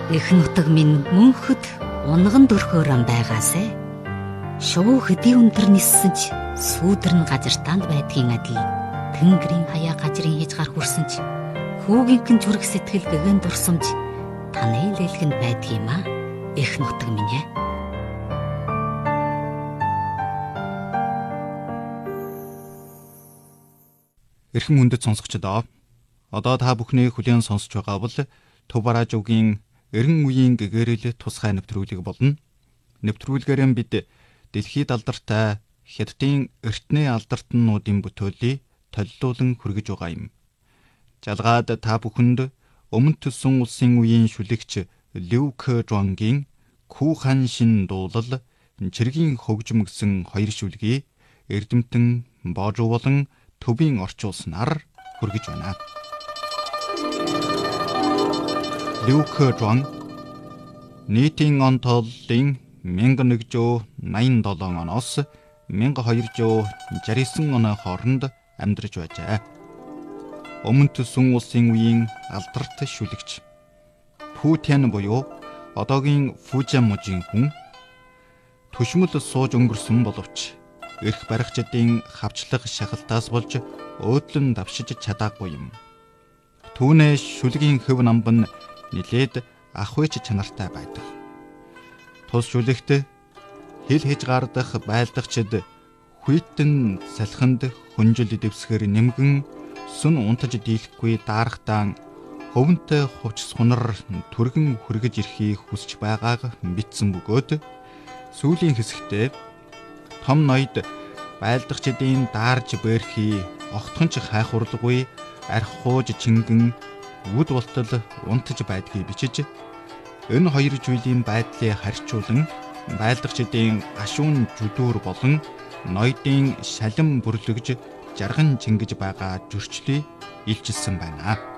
Эх нутаг минь мөнхөд унган дөрхөөрөн байгаасай. Шувуу хэдий өндөр ниссэн ч сүүдэр нь газартаанд байдгийн адил тэнгэрийн хаяа гажрын хийж гар хүрсэн ч хүүгийнхэн зүрх сэтгэл гэгэн дурсамж таны лэлгэнд байдгийм аа. Эх нутаг минь ээ. Эрхэм хүндэт сонсогчдоо одоо та бүхний хүлээн сонсож байгаа бол Төв Бараажуугийн эрен үеийн гэгэрэл тусгай нэвтрүүлэг болно. Нэвтрүүлгээр бид дэлхийд алдартай Хятадын эртний алдартнуудын бүтээлийг толилуулан хүргэж байгаа юм. Жалгаад та бүхэнд өмнө төссөн улсын үеийн шүлэгч Лю Кэжуангийн Хүү хан шин дуулал чиргийн хөгжим гэсэн хоёр шүлгийг эрдэмтэн Божуу болон Төвийн орчуулснаар хүргэж байна. Лю Кэжуан нийтийн он тооллын 1187 оноос 1269 оны хооронд амьдарч байжээ. Өмнө төссөн улсын үеийн алдарт шүлэгч Пүтэн буюу одоогийн Фужиан-мужийн хүн төшмөл сууж өнгөрсөн боловч эрх баригчдын хавчлах шахалтаас болж өөдлөн давшиж чадаагүй юм. Түүнээ шүлгийн хөв намбан нилээд ахвч чанартай байдаг. Тус шүлэгт хил хязгаардах байлдагчид хүйтэн салхинд хүнжил дэвсгэр нэмгэн сүн унтаж дийлэхгүй дарахтаан хөвөнтэй хувч сунар түргэн хүргэж ирэхийг хүсч байгааг бичсэн бөгөөд сүүлийн хэсэгтээ том ноёд байлдагчдын даарж бэрхий огтхонч хайхурлгүй архиууж чингэн үд болтол унтаж байдгийг бичиж энэ хоёр зүйлийн байдлыг харьцуулан байлдагчдын гашуун жүдүүр болон ноёдын шалин бүрлэгж жарган чингэж байгаа зөрчлийг илчилсэн байна.